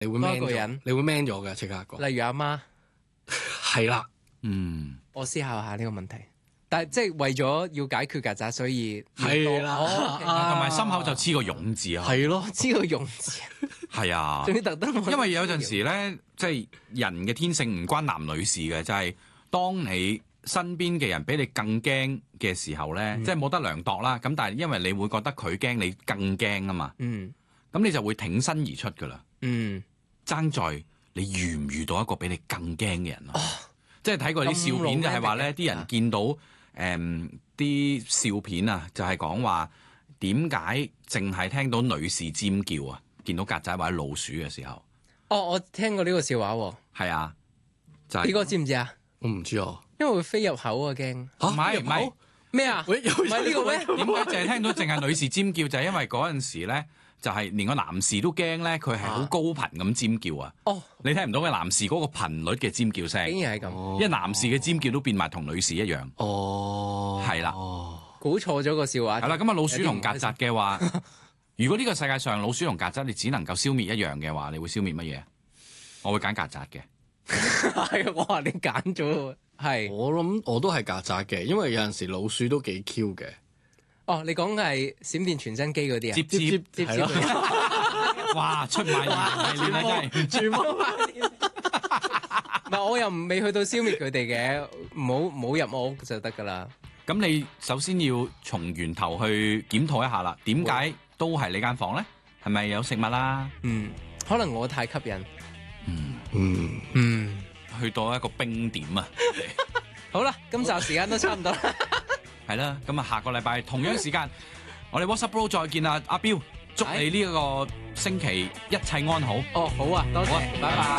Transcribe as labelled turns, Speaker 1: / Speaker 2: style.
Speaker 1: 你會 man 咗
Speaker 2: 多一個人，
Speaker 1: 你會 man 咗嘅，即刻講。
Speaker 2: 例如阿媽，
Speaker 1: 係啦，
Speaker 2: 我思考下呢個問題。但係即係為咗要解決曱甴，所以
Speaker 1: 係啦
Speaker 3: 同埋心口就黐個勇字啊。
Speaker 1: 係咯，
Speaker 2: 知道用字，
Speaker 3: 係啊，
Speaker 2: 仲要特登。
Speaker 3: 因為有陣時咧，即係人嘅天性唔關男女事嘅，就係當你身邊嘅人比你更驚嘅時候咧，即係冇得量度啦。咁但係因為你會覺得佢驚，你更驚啊嘛。咁你就會挺身而出噶啦。爭在你遇唔遇到一個比你更驚嘅人咯。即係睇過啲笑片就係話咧，啲人見到啲笑片啊，就係講話點解淨係聽到女士尖叫啊，見到曱甴或者老鼠嘅時候。
Speaker 2: 我聽過呢個笑話喎。
Speaker 3: 係啊，就係
Speaker 2: 呢個知唔知啊？
Speaker 1: 我唔知啊。
Speaker 2: 因為會飛入口啊，驚。
Speaker 3: 唔係
Speaker 2: 咩啊？唔係呢個咩？
Speaker 3: 點解淨係聽到淨係女士尖叫？就係因為嗰陣時咧，就係連個男士都驚咧，佢係好高頻咁尖叫啊！你聽唔到嘅男士嗰個頻率嘅尖叫聲，
Speaker 2: 竟然係咁。
Speaker 3: 因為男士嘅尖叫都變埋同女士一樣。係啦，
Speaker 2: 估錯咗個笑話。
Speaker 3: 係啦，咁啊老鼠同曱甴嘅話，如果呢個世界上老鼠同曱甴你只能夠消滅一樣嘅話，你會消滅乜嘢？我會揀曱甴嘅。
Speaker 2: 係啊，我話你揀咗，係。
Speaker 1: 我諗我都係曱甴嘅，因為有陣時老鼠都幾 Q 嘅。
Speaker 2: 你講嘅係閃電傳真機嗰啲啊？
Speaker 1: 接係咯。
Speaker 3: 哇！出賣人係亂啊，真係
Speaker 1: 全部
Speaker 2: 唔係，我又未去到消滅佢哋嘅，唔好入我屋就得噶啦。
Speaker 3: 咁你首先要從源頭去檢討一下啦，點解都係你間房咧？係咪有食物啦？
Speaker 2: 可能我太吸引。
Speaker 3: 去到一個冰點啊！
Speaker 2: 好啦，今集時間都差唔多啦。
Speaker 3: 係啦，咁啊下個禮拜同樣時間，我哋 WhatsApp Bro 再見啦，阿彪，祝你呢個星期一切安好。
Speaker 2: 好啊，多謝，拜拜。